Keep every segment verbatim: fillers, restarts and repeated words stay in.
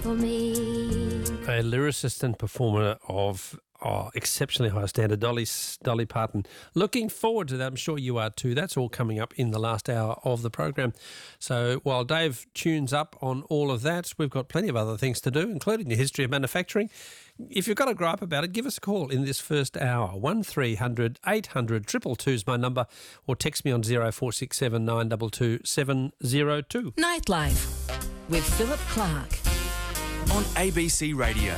for me. A lyricist and performer of oh, exceptionally high standard, Dolly, Dolly Parton. Looking forward to that. I'm sure you are too. That's all coming up in the last hour of the program. So while Dave tunes up on all of that, we've got plenty of other things to do, including the history of manufacturing. If you've got a gripe about it, give us a call in this first hour. one three hundred eight hundred two two two is my number, or text me on zero four six seven nine two two seven zero two. Nightlife with Philip Clark on A B C Radio.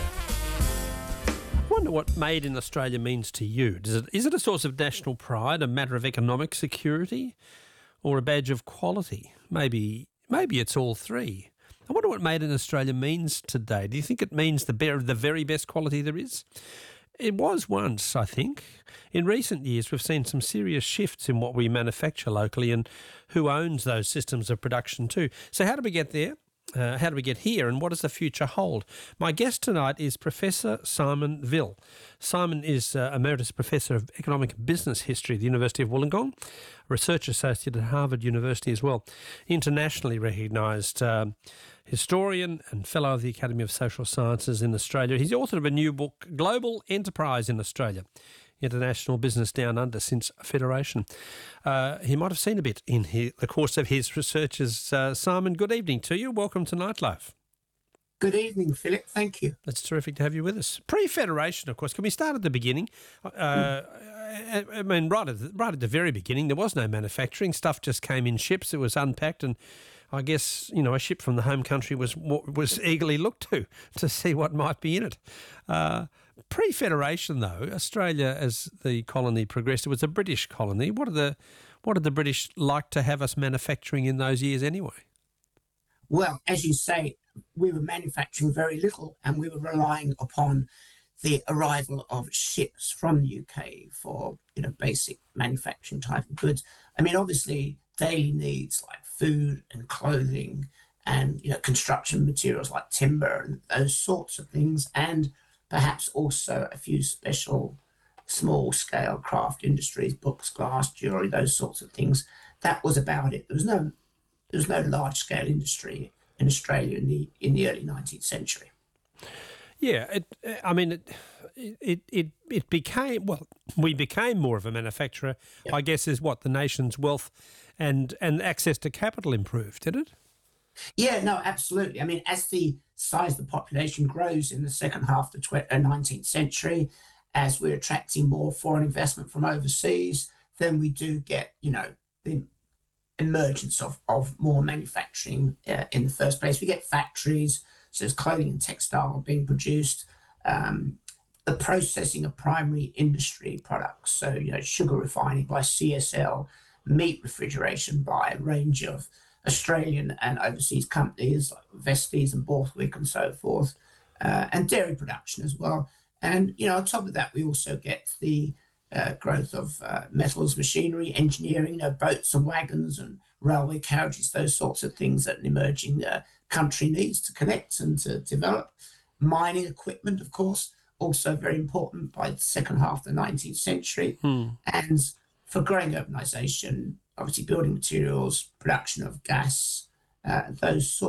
I wonder what made in Australia means to you. Does it, is it a source of national pride, a matter of economic security, or a badge of quality? Maybe, maybe it's all three. I wonder what made in Australia means today. Do you think it means the, be- the very best quality there is? It was once, I think. In recent years, we've seen some serious shifts in what we manufacture locally and who owns those systems of production too. So how do we get there? Uh, how do we get here, and what does the future hold? My guest tonight is Professor Simon Vill. Simon is uh, Emeritus Professor of Economic Business History at the University of Wollongong, Research Associate at Harvard University as well, internationally recognised um, historian and Fellow of the Academy of Social Sciences in Australia. He's the author of a new book, Global Enterprise in Australia, International Business Down Under since Federation. Uh, he might have seen a bit in his, the course of his researches. Uh, Simon, good evening to you. Welcome to Nightlife. Good evening, Philip. Thank you. It's terrific to have you with us. Pre-Federation, of course. Can we start at the beginning? Uh, mm. I, I mean, right at, the, right at the very beginning, there was no manufacturing. Stuff just came in ships. It was unpacked, and I guess, you know, a ship from the home country was was eagerly looked to to see what might be in it. Uh, Pre-Federation, though, Australia, as the colony progressed, it was a British colony. What did the what did the British like to have us manufacturing in those years anyway? Well, as you say, we were manufacturing very little, and we were relying upon the arrival of ships from the U K for, you know, basic manufacturing type of goods. I mean, obviously, daily needs like food and clothing and, you know, construction materials like timber and those sorts of things, and perhaps also a few special small-scale craft industries, books, glass, jewellery, those sorts of things. That was about it. There was no there was no large-scale industry in Australia in the in the early nineteenth century. Yeah, it, I mean, it, it it it became, well, we became more of a manufacturer, yep. I guess, is what the nation's wealth and, and access to capital improved, did it? Yeah, no, absolutely. I mean, as the size of the population grows in the second half of the nineteenth century, as we're attracting more foreign investment from overseas, then we do get, you know, the emergence of, of more manufacturing uh, in the first place. We get factories, so there's clothing and textile being produced, um, the processing of primary industry products, so, you know, sugar refining by C S L, meat refrigeration by a range of Australian and overseas companies like Vesties and Borthwick and so forth, uh, and dairy production as well. And, you know, on top of that, we also get the uh, growth of uh, metals, machinery, engineering, you know, boats and wagons and railway carriages, those sorts of things that an emerging uh, country needs to connect and to develop. Mining equipment, of course, also very important by the second half of the nineteenth century. Hmm. And for growing urbanisation, obviously building materials, production of gas, uh, those sorts